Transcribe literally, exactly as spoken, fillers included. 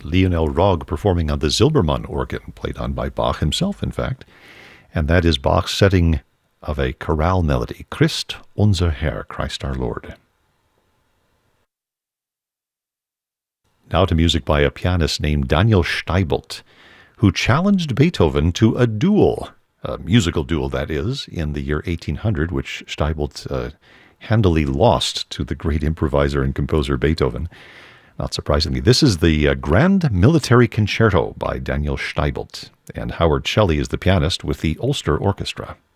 Lionel Rogge performing on the Zilbermann organ, played on by Bach himself, in fact. And that is Bach's setting of a chorale melody, Christ unser Herr, Christ our Lord. Now to music by a pianist named Daniel Steibelt, who challenged Beethoven to a duel, a musical duel that is, in the year eighteen hundred, which Steibelt uh, handily lost to the great improviser and composer Beethoven. Not surprisingly, this is the uh, Grand Military Concerto by Daniel Steibelt, and Howard Shelley is the pianist with the Ulster Orchestra.